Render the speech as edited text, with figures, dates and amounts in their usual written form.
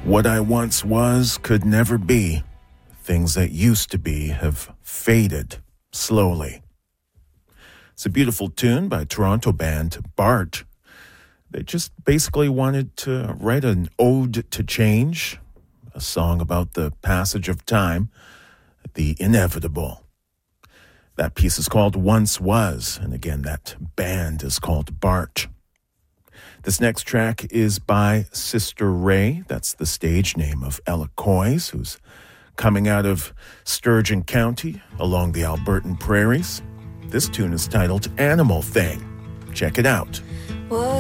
What I once was could never be. Things that used to be have faded slowly. It's a beautiful tune by Toronto band Bart. They just basically wanted to write an ode to change, a song about the passage of time, the inevitable. That piece is called Once Was, and again, that band is called Bart. This next track is by Sister Ray. That's the stage name of Ella Coys, who's coming out of Sturgeon County along the Albertan prairies. This tune is titled Animal Thing. Check it out.